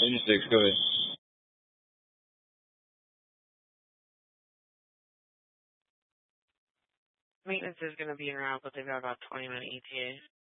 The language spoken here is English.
Engine 6, go ahead. Maintenance is going to be around, but they've got about 20-minute ETA.